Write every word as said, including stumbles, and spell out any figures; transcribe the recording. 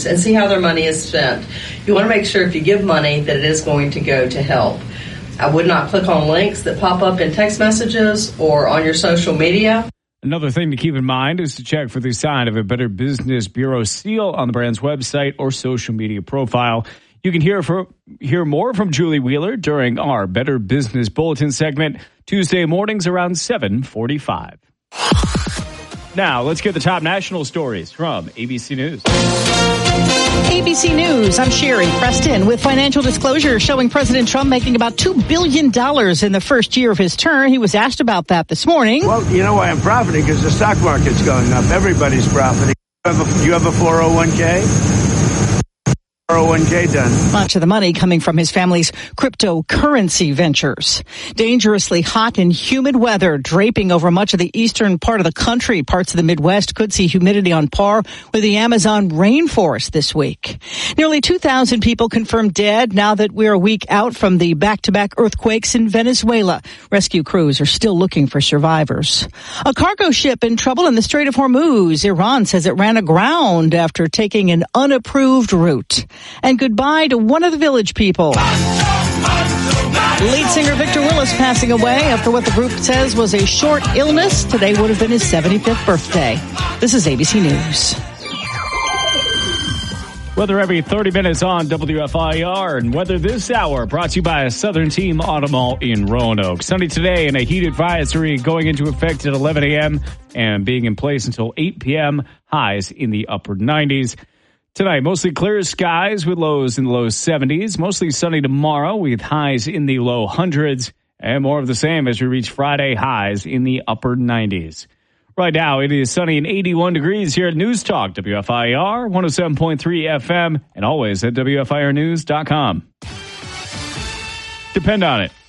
donors and see how their money is spent. You want to make sure if you give money that it is going to go to help. I would not click on links that pop up in text messages or on your social media. Another thing to keep in mind is to check for the sign of a Better Business Bureau seal on the brand's website or social media profile. You can hear for, hear more from Julie Wheeler during our Better Business Bulletin segment Tuesday mornings around seven forty-five. Now, let's get the top national stories from A B C News. A B C News, I'm Sherry Preston with financial disclosure showing President Trump making about two billion dollars in the first year of his term. He was asked about that this morning. Well, you know why I'm profiting? Because the stock market's going up. Everybody's profiting. You have a, you have a four oh one k? four oh one k done. Much of the money coming from his family's cryptocurrency ventures. Dangerously hot and humid weather draping over much of the eastern part of the country. Parts of the Midwest could see humidity on par with the Amazon rainforest this week. Nearly two thousand people confirmed dead now that we're a week out from the back-to-back earthquakes in Venezuela. Rescue crews are still looking for survivors. A cargo ship in trouble in the Strait of Hormuz. Iran says it ran aground after taking an unapproved route. And goodbye to one of the Village People. Lead singer Victor Willis passing away after what the group says was a short illness. Today would have been his seventy-fifth birthday. This is A B C News. Weather every thirty minutes on W F I R, and weather this hour brought to you by Southern Team Auto Mall in Roanoke. Sunny today and a heat advisory going into effect at eleven a.m. and being in place until eight p.m. Highs in the upper nineties. Tonight, mostly clear skies with lows in the low seventies. Mostly sunny tomorrow with highs in the low hundreds. And more of the same as we reach Friday, highs in the upper nineties. Right now, it is sunny and eighty-one degrees here at News Talk, W F I R, one oh seven point three F M, and always at W F I R news dot com. Depend on it.